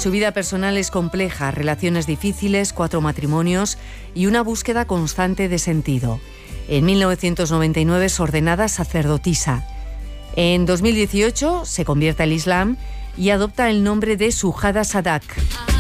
Su vida personal es compleja, relaciones difíciles, 4 matrimonios y una búsqueda constante de sentido. En 1999 es ordenada sacerdotisa. En 2018 se convierte al Islam y adopta el nombre de Shuhada Sadak.